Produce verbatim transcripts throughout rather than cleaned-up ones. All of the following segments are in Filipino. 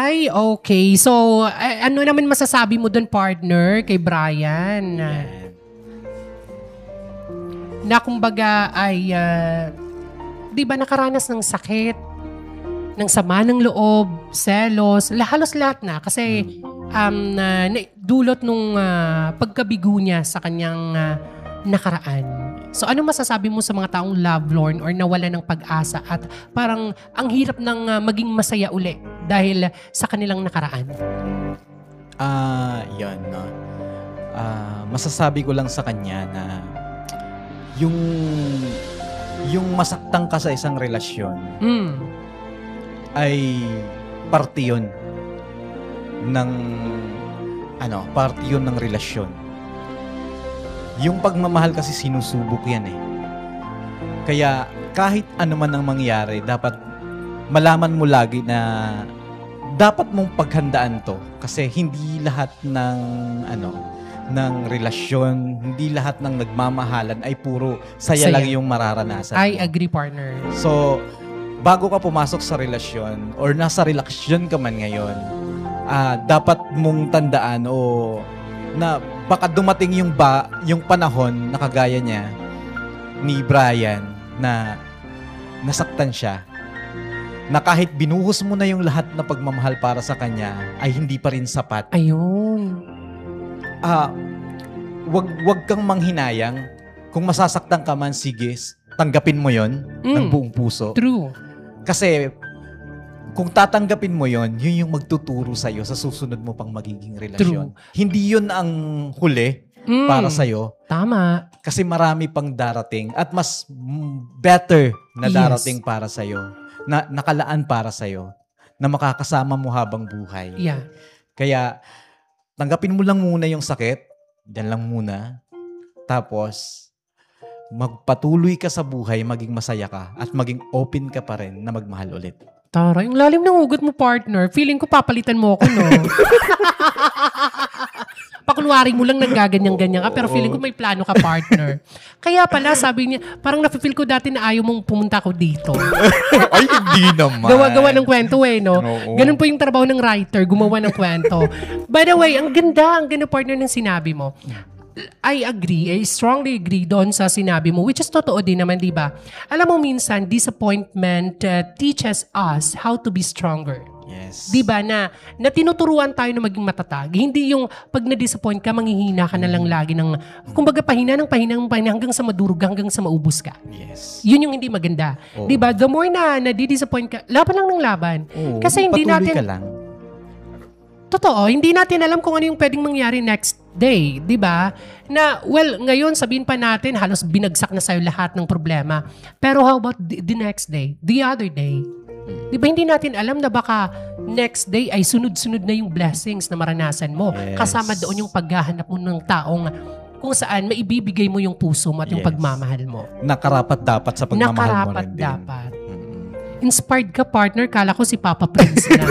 Ay, okay. So, uh, ano naman masasabi mo doon, partner, kay Brian? Yan. Na kumbaga ay, uh, di ba nakaranas ng sakit, ng sama ng loob, selos, halos lahat na. Kasi um, uh, dulot nung uh, pagkabigo niya sa kanyang uh, nakaraan. So ano masasabi mo sa mga taong lovelorn or nawala ng pag-asa at parang ang hirap ng uh, maging masaya uli dahil sa kanilang nakaraan? Ah, uh, yun, no. Uh, masasabi ko lang sa kanya na yung yung masaktan ka sa isang relasyon mm. ay parte yun ng ano, parte yun ng relasyon. Yung pagmamahal kasi sinusubok yan eh. Kaya kahit ano man ang mangyari, dapat malaman mo lagi na dapat mong paghandaan to. Kasi hindi lahat ng ano, ng relasyon, hindi lahat ng nagmamahalan ay puro saya, saya. lang yung mararanasan. I agree, partner. So, bago ka pumasok sa relasyon or nasa relasyon ka man ngayon, uh, dapat mong tandaan o na baka dumating yung ba yung panahon na kagaya niya ni Brian na nasaktan siya, na kahit binuhos mo na yung lahat na pagmamahal para sa kanya ay hindi pa rin sapat. Ayun. Ah, uh, wag wag kang manghinayang. Kung masasaktan ka man, sige, tanggapin mo 'yon mm. ng buong puso. True. Kasi kung tatanggapin mo yon, yun yung magtuturo sa'yo sa susunod mo pang magiging relasyon. True. Hindi yun ang huli mm. para sa'yo. Tama. Kasi marami pang darating at mas better na darating yes. para sa'yo. Na nakalaan para sa'yo. Na makakasama mo habang buhay. Yeah. Kaya tanggapin mo lang muna yung sakit. Diyan lang muna. Tapos magpatuloy ka sa buhay, maging masaya ka at maging open ka pa rin na magmahal ulit. Tara, yung lalim ng ugat mo, partner. Feeling ko papalitan mo ako, no? Pakunwari mo lang naggaganyan-ganyan ka, pero feeling ko may plano ka, partner. Kaya pala, sabi niya, parang nafe-feel ko dati na ayaw mong pumunta ako dito. Ay, hindi naman. Gawa-gawa ng kwento eh, no? Oo. Ganun po yung trabaho ng writer, gumawa ng kwento. By the way, ang ganda, ang ganda, partner, ng sinabi mo. I agree, I strongly agree doon sa sinabi mo, which is totoo din naman, di ba? Alam mo, minsan, disappointment uh, teaches us how to be stronger. Yes. Di ba na, na tinuturuan tayo na maging matatag. Hindi yung pag na-disappoint ka, manghihina ka na lang lagi ng, kumbaga, pahina ng pahina ng pahina hanggang sa madurog, hanggang sa maubos ka. Yes. Yun yung hindi maganda. Oh. Di ba? The more na na-disappoint ka, laban lang ng laban. Oh, kasi hindi patuloy natin... ka lang. Totoo, hindi natin alam kung ano yung pwedeng mangyari next day, di ba? Na, well, ngayon sabihin pa natin, halos binagsak na sa'yo lahat ng problema. Pero how about the, the next day? The other day? Di ba hindi natin alam na baka next day ay sunod-sunod na yung blessings na maranasan mo. Yes. Kasama doon yung paghahanap mo ng taong kung saan maibibigay mo yung puso mo at yung yes. pagmamahal mo. Nakarapat dapat sa pagmamahal Nakarapat mo rin din. dapat. Mm-hmm. Inspired ka, partner. Kala ko si Papa Prince na.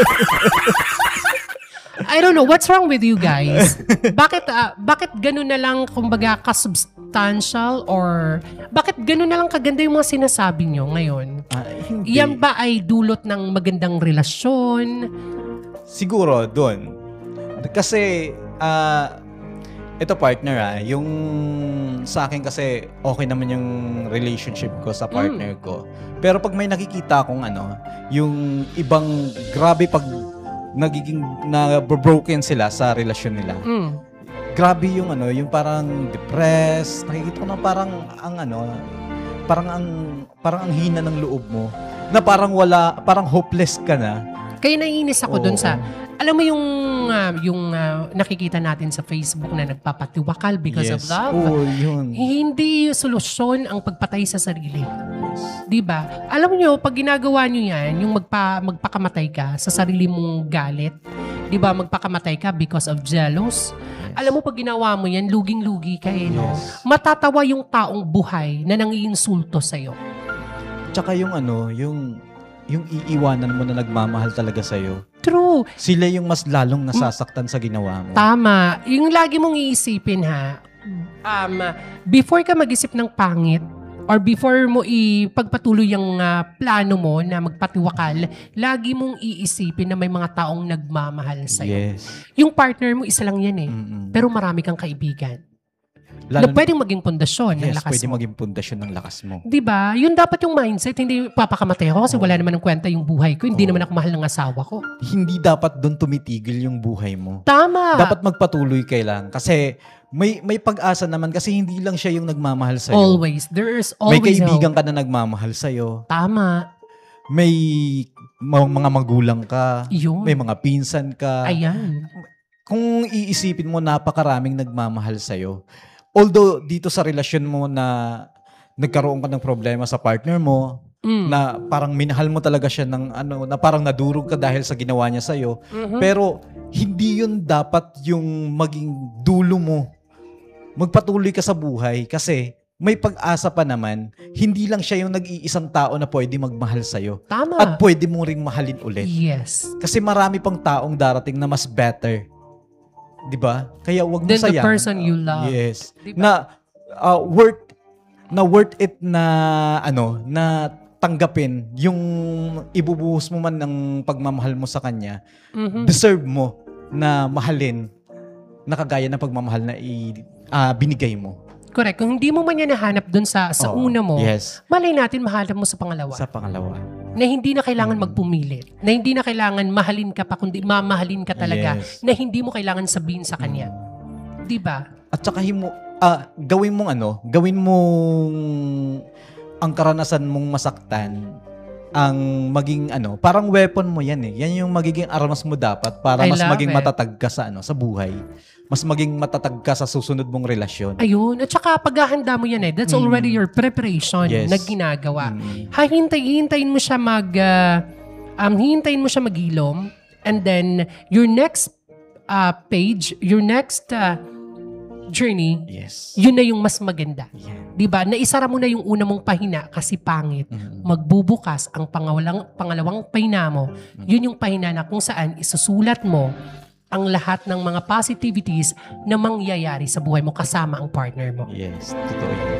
I don't know, what's wrong with you guys? Bakit uh, bakit gano'n na lang, kumbaga, kasubstantial or bakit gano'n na lang kaganda yung mga sinasabi nyo ngayon? Ah, hindi. Yan ba ay dulot ng magandang relasyon? Siguro, doon. Kasi, uh, ito partner ah, yung sa akin kasi okay naman yung relationship ko sa partner mm. ko. Pero pag may nakikita akong ano, yung ibang grabe pag nagiging na broken sila sa relasyon nila. Mm. Grabe yung ano, yung parang depressed. Nakikita ko na parang ang ano, parang ang parang ang hina ng loob mo. Na parang wala, parang hopeless ka na. Kaya naiinis ako Oo. dun sa, alam mo yung uh, yung uh, nakikita natin sa Facebook na nagpapatiwakal because yes. of love. Oo, yun. Hindi solusyon ang pagpatay sa sarili. Yes. 'Di ba? Alam niyo, pag ginagawa niyo 'yan, yung magpa magpakamatay ka sa sarili mong galit, 'di ba? Magpakamatay ka because of jealous. Yes. Alam mo, pag ginawa mo 'yan, luging-lugi ka eh, no? Yes. Matatawa yung taong buhay na nangiinsulto sa iyo. Tsaka yung ano, yung yung iiwanan mo na nagmamahal talaga sa'yo. True. Sila yung mas lalong nasasaktan sa ginawa mo. Tama. Yung lagi mong iisipin ha, um, before ka mag-isip ng pangit or before mo ipagpatuloy yung uh, plano mo na magpatiwakal, lagi mong iisipin na may mga taong nagmamahal sa'yo. Yes. Yung partner mo, isa lang yan eh. Mm-mm. Pero marami kang kaibigan. Lalo na pwedeng maging pundasyon ng yes, lakas pwede mo. maging pundasyon ng lakas mo. Diba? Yun dapat yung mindset. Hindi papakamatay ako kasi Oh. wala naman ng kwenta yung buhay ko. Hindi Oh. naman ako mahal ng asawa ko. Hindi dapat doon tumitigil yung buhay mo. Tama. Dapat magpatuloy ka lang. Kasi may may pag-asa naman kasi hindi lang siya yung nagmamahal sa'yo. Always. There's always May kaibigan hope. ka na nagmamahal sa'yo. Tama. May ma- mga magulang ka. Yun. May mga pinsan ka. Ayan. Kung iisipin mo, napakaraming nagmamahal sa'yo. Although, dito sa relasyon mo na nagkaroon ka ng problema sa partner mo, Mm. na parang minahal mo talaga siya ng ano, na parang nadurog ka dahil sa ginawa niya sa'yo. Mhm. Pero, hindi yun dapat yung maging dulo mo. Magpatuloy ka sa buhay kasi may pag-asa pa naman. Hindi lang siya yung nag-iisang tao na pwede magmahal sa'yo. Tama. At pwede mo ring mahalin ulit. Yes. Kasi marami pang taong darating na mas better. 'Di ba? Kaya wag mo Then the sayang. person you love. Yes. Diba? Na uh, worth na worth it na ano, na tanggapin yung ibubuhos mo man ng pagmamahal mo sa kanya. Mhm. Deserve mo na mahalin na kagaya ng pagmamahal na i, ah, binigay mo. Correct. Kung hindi mo man yan nahanap dun sa, sa Oo. una mo, Yes. malay natin mahanap mo sa pangalawa. Sa pangalawa. Na hindi na kailangan Mm. magpumilit. Na hindi na kailangan mahalin ka pa, kundi mamahalin ka talaga. Yes. Na hindi mo kailangan sabihin sa kanya. Di ba? At saka himo, ah, gawin mong ano, gawin mong ang karanasan mong masaktan ang maging ano, parang weapon mo yan eh. Yan yung magiging armas mo dapat para I mas love maging it. matatag ka sa ano, sa buhay. Mas maging matatag ka sa susunod mong relasyon. Ayun. At saka paghahanda mo yan eh. That's Mm. already your preparation Yes. na ginagawa. Mm. Hahintay, hihintayin mo siya mag, uh, um, hihintayin mo siya magilom. And then, your next uh, page, your next uh, journey, Yes. yun na yung mas maganda. Yan. Diba? Naisara mo na yung una mong pahina kasi pangit. Mm. Magbubukas ang pangawalang, pangalawang pahina mo. Yun yung pahina na kung saan isusulat mo ang lahat ng mga positivities na mangyayari sa buhay mo kasama ang partner mo. Yes, totoo yun.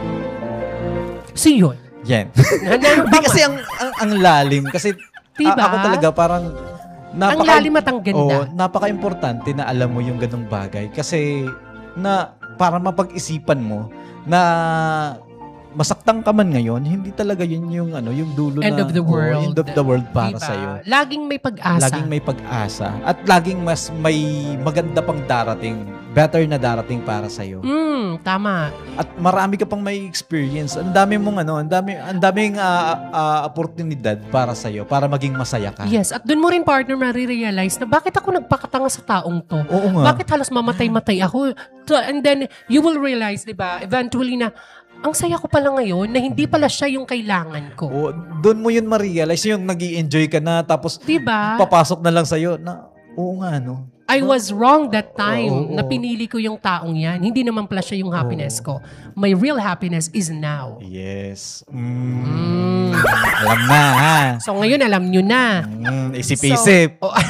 So yun. Yan. Na- na- Hindi kasi ang, ang, ang lalim. Kasi Diba? a- ako talaga parang ang lalim at ang ganda. Oo, napaka-importante na alam mo yung ganung bagay. Kasi na para mapag-isipan mo na masaktan ka man ngayon, hindi talaga yun yung ano, yung dulo End na of the oo, world. end of the world para Diba? sa iyo. Laging may pag-asa. Laging may pag-asa at laging mas may maganda pang darating, better na darating para sa iyo. Mm, tama. At marami ka pang may experience. Ang dami mong ano, ang dami ang daming ah, ah, oportunidad para sa iyo, para maging masaya ka. Yes, at dun mo rin partner marirealize na bakit ako nagpakatanga sa taong to? Oo nga. Bakit halos mamatay-matay ako? So, and then, you will realize, di ba, eventually na, ang saya ko pala ngayon na hindi pala siya yung kailangan ko. O, doon mo yun ma-realize, yung nag-i-enjoy ka na, tapos Di ba? papasok na lang sa'yo na, oo nga, no? I was wrong that time Oo, oo. na pinili ko yung taong yan. Hindi naman pala siya yung happiness ko. My real happiness is now. Yes. Mm. Mm. Alam na, ha? So ngayon, alam nyo na. Mm, isip-isip. So, oh,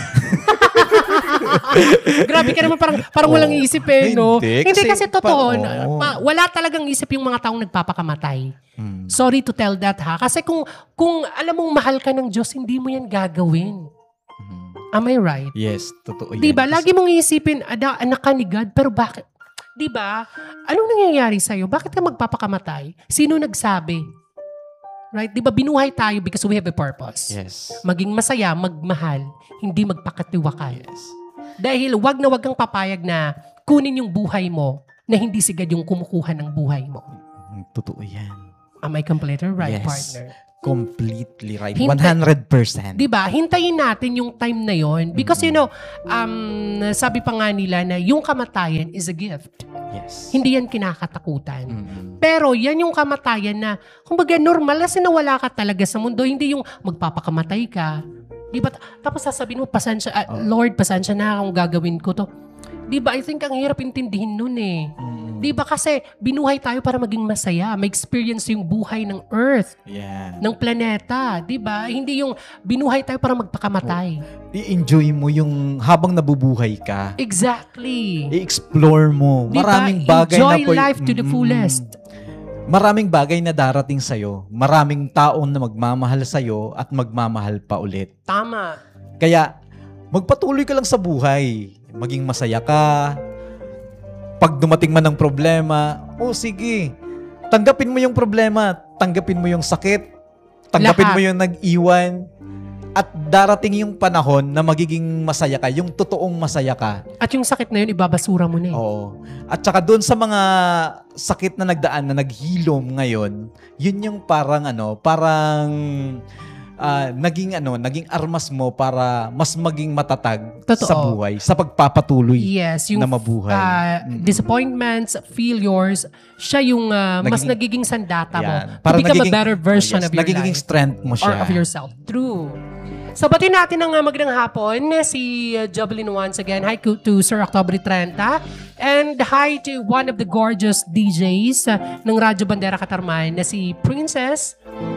grabe ka naman, parang, parang Oo. walang isip eh, no? Hindi, Hindi kasi kasi, totoo. pa- na- oo. pa- wala talagang isip yung mga taong nagpapakamatay. Mm. Sorry to tell that ha. Kasi kung kung alam mong mahal ka ng Diyos, hindi mo yan gagawin. Mm. Am I right? Yes, totoo yan. Di ba? Kasi- Lagi mong iisipin, ada, anak ka ni God, pero bakit? Di ba? Anong nangyayari sa'yo? Bakit ka magpapakamatay? Sino nagsabi? Right? Di ba binuhay tayo because we have a purpose? Yes. Maging masaya, magmahal, hindi magpakatiwakal. Yes. Dahil wag na wag kang papayag na kunin yung buhay mo na hindi si God yung kumukuha ng buhay mo. Mm, Totoo yan. Am I completely right, Yes. partner? Completely right. Hintay- one hundred percent. Di ba? Hintayin natin yung time na yon because you know, um, sabi pa nga nila na yung kamatayan is a gift. Yes. Hindi yan kinakatakutan. Mm-mm. Pero yan yung kamatayan na, kumbaga normal, kasi nawala ka talaga sa mundo. Hindi yung magpapakamatay ka. Di ba? Tapos sasabihin mo, pasensya, ah, Oh. Lord, pasensya na kung gagawin ko to. Di ba? I think ang hirap intindihin nun eh. Mm-mm. Di ba? Kasi binuhay tayo para maging masaya. May experience yung buhay ng Earth, Yeah. ng planeta. Di ba? Hindi yung binuhay tayo para magpakamatay. I-enjoy mo yung habang nabubuhay ka. Exactly. I-explore mo. Di ba? Maraming bagay Enjoy na pwede- life to the Mm-mm. fullest. maraming bagay na darating sa'yo. Maraming taon na magmamahal sa'yo at magmamahal pa ulit. Tama. Kaya, magpatuloy ka lang sa buhay. Maging masaya ka. Pag dumating man ng problema, oh sige, tanggapin mo yung problema. Tanggapin mo yung sakit. Tanggapin Lahat. mo yung nag-iwan. At darating yung panahon na magiging masaya ka. Yung totoong masaya ka. At yung sakit na yun, ibabasura mo na eh. Oo. At saka doon sa mga sakit na nagdaan, na naghilom ngayon, yun yung parang ano, parang ah, naging ano, naging armas mo para mas maging matatag Totoo. sa buhay, sa pagpapatuloy Yes, yung na mabuhay. ah, Mm. disappointments, failures, siya yung ah, mas Nagiging- nagiging sandata mo Yan. to become a better version yes, of your nagiging life strength mo or siya. of yourself. True. So, batiin natin ng uh, magandang hapon si uh, Jovelyn once again. Hi to, to Sir October thirty. And hi to one of the gorgeous D Js uh, ng Radyo Bandera Katarman na si Princess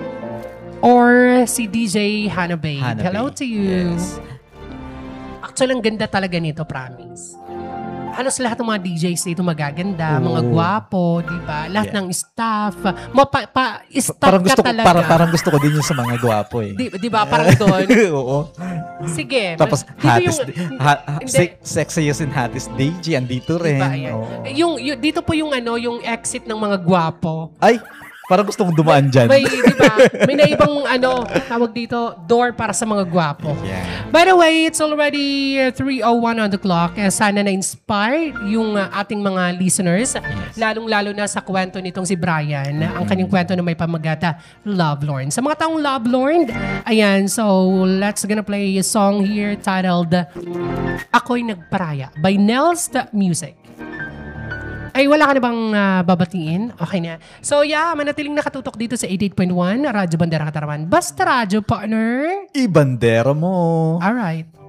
or si D J Hannah Bay. Hannah Hello Bay. to you. Yes. Actually, ang ganda talaga nito, promise. Halos lahat ng mga D Js dito magaganda, Oo. mga gwapo, di ba? Lahat Yeah. ng staff. Mapa, pa, staff Parang ka gusto ko, talaga. parang, parang gusto ko din yung sa mga gwapo eh. Di, di ba? Parang doon. Oo. Sige. Tapos, dito hottest, yung- ha, ha, Hindi. se- sexiest and hottest D J, andito rin. Diba, yan. Oo. Yung, yung, dito po yung ano, yung exit ng mga gwapo. Ay, parang gusto kong dumaan dyan. May, di ba? May naibang ano, tawag dito, door para sa mga gwapo. Yeah. By the way, it's already uh, three oh one on the clock. Eh, sana na-inspire yung uh, ating mga listeners, lalong-lalo na sa kwento nitong si Brian, ang kanyang kwento na may pamagata, Love Lorn. Sa mga taong Love Lorn, ayan, so let's gonna play a song here titled Ako'y Nagparaya by Nels the Music. Ay, wala ka na bang uh, babatiin? Okay na. So, yeah, manatiling nakatutok dito sa eighty-eight point one, Radyo Bandera Katarman. Basta radyo, partner. Ibandera mo. Alright.